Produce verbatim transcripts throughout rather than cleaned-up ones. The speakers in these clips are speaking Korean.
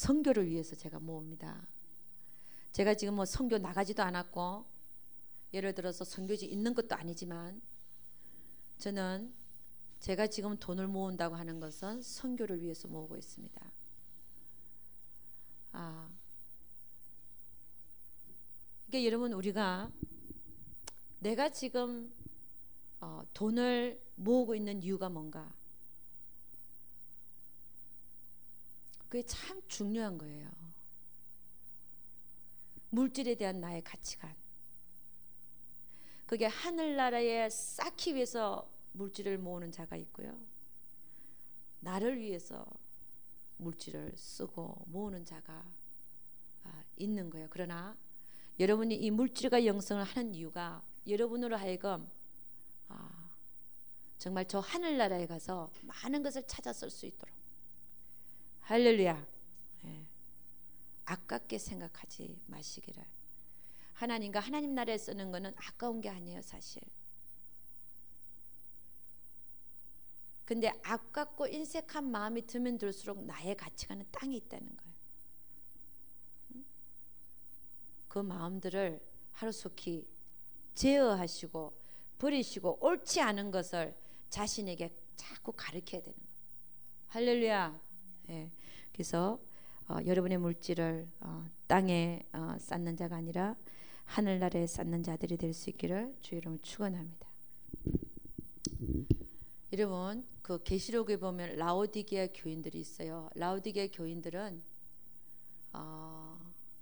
선교를 위해서 제가 모읍니다. 제가 지금 뭐 선교 나가지도 않았고 예를 들어서 선교지 있는 것도 아니지만 저는 제가 지금 돈을 모은다고 하는 것은 선교를 위해서 모으고 있습니다. 아, 그러니까 여러분 우리가 내가 지금 어, 돈을 모으고 있는 이유가 뭔가? 그게 참 중요한 거예요. 물질에 대한 나의 가치관. 그게 하늘나라에 쌓기 위해서 물질을 모으는 자가 있고요. 나를 위해서 물질을 쓰고 모으는 자가 있는 거예요. 그러나 여러분이 이 물질과 영성을 하는 이유가 여러분으로 하여금 아, 정말 저 하늘나라에 가서 많은 것을 찾아 쓸 수 있도록 할렐루야. 예. 아깝게 생각하지 마시기를. 하나님과 하나님 나라에 쓰는 것은 아까운 게 아니에요, 사실. 근데 아깝고 인색한 마음이 들면 들수록 나의 가치관은 땅에 있다는 거예요. 그 마음들을 하루속히 제어하시고 버리시고 옳지 않은 것을 자신에게 자꾸 가르쳐야 되는 거예요. 할렐루야. 예. 그래서 어, 여러분의 물질을 어, 땅에 어, 쌓는 자가 아니라 하늘나라에 쌓는 자들이 될 수 있기를 주의 이름으로 축원합니다. 여러분 그 계시록에 보면 라오디게아 교인들이 있어요. 라오디게아 교인들은 어,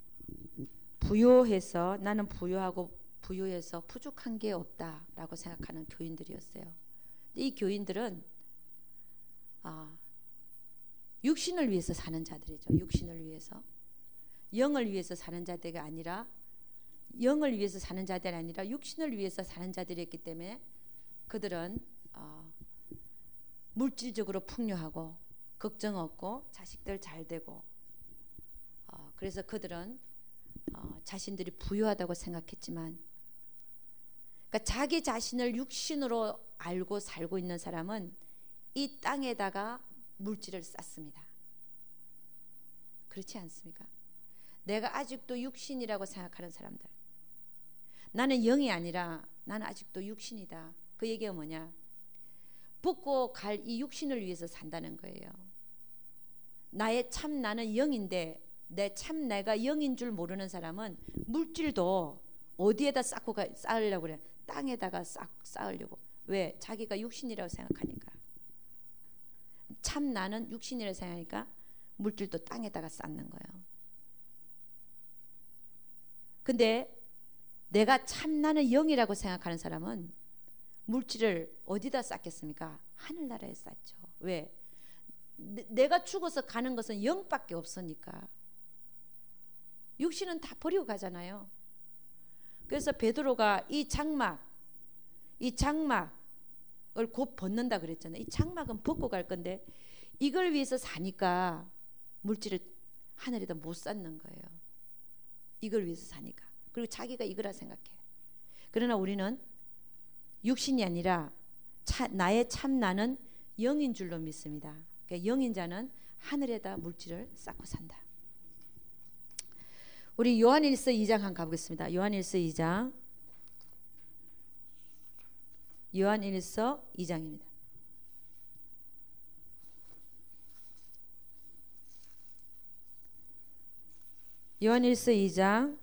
부요해서 나는 부요하고 부요해서 부족한 게 없다라고 생각하는 교인들이었어요. 이 교인들은 아, 육신을 위해서 사는 자들이죠. 육신을 위해서. 영을 위해서 사는 자들이 아니라 영을 위해서 사는 자들이 아니라 육신을 위해서 사는 자들이었기 때문에 그들은 어, 물질적으로 풍요하고 걱정 없고 자식들 잘 되고 어, 그래서 그들은 어, 자신들이 부유하다고 생각했지만 그러니까 자기 자신을 육신으로 알고 살고 있는 사람은 이 땅에다가 물질을 쌓습니다. 그렇지 않습니까? 내가 아직도 육신이라고 생각하는 사람들, 나는 영이 아니라 나는 아직도 육신이다. 그 얘기가 뭐냐? 붙고 갈 이 육신을 위해서 산다는 거예요. 나의 참 나는 영인데 내 참 내가 영인 줄 모르는 사람은 물질도 어디에다 쌓고 가, 쌓으려고 그래? 땅에다가 쌓, 쌓으려고. 왜? 자기가 육신이라고 생각하니까. 참 나는 육신이라고 생각하니까 물질도 땅에다가 쌓는 거예요. 근데 내가 참 나는 영이라고 생각하는 사람은 물질을 어디다 쌓겠습니까? 하늘나라에 쌓죠. 왜? 내, 내가 죽어서 가는 것은 영밖에 없으니까. 육신은 다 버리고 가잖아요. 그래서 베드로가 이 장막, 이 장막을 곧 벗는다 그랬잖아요. 이 장막은 벗고 갈 건데 이걸 위해서 사니까 물질을 하늘에다 못 쌓는 거예요. 이걸 위해서 사니까. 그리고 자기가 이거라 생각해. 그러나 우리는 육신이 아니라 차, 나의 참 나는 영인 줄로 믿습니다. 그러니까 영인 자는 하늘에다 물질을 쌓고 산다. 우리 요한일서 이 장 한번 가보겠습니다. 요한일서 이 장. 요한일서 이 장입니다. 요한일서 이 장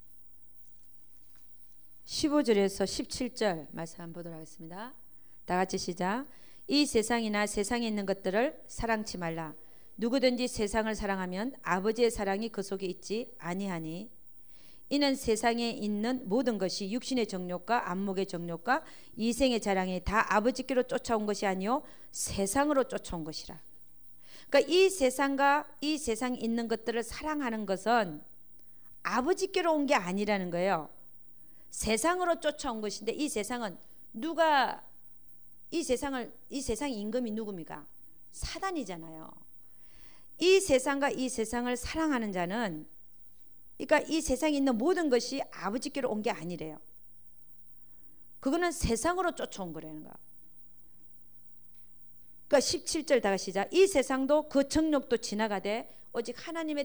십오 절에서 십칠 절 말씀 한번 보도록 하겠습니다. 다 같이 시작. 이 세상이나 세상에 있는 것들을 사랑치 말라. 누구든지 세상을 사랑하면 아버지의 사랑이 그 속에 있지 아니하니 이는 세상에 있는 모든 것이 육신의 정욕과 안목의 정욕과 이생의 자랑이 다 아버지께로 쫓아온 것이 아니요 세상으로 쫓아온 것이라. 그러니까 이 세상과 이 세상에 있는 것들을 사랑하는 것은 아버지께로 온 게 아니라는 거예요. 세상으로 쫓아온 것인데 이 세상은 누가 이 세상을 이 세상의 임금이 누굽니까? 사단이잖아요. 이 세상과 이 세상을 사랑하는 자는 그러니까 이 세상에 있는 모든 것이 아버지께로 온 게 아니래요. 그거는 세상으로 쫓아온 거라는 거야. 그러니까 십칠 절 다 같이 시작. 이 세상도 그 정욕도 지나가되 오직 하나님의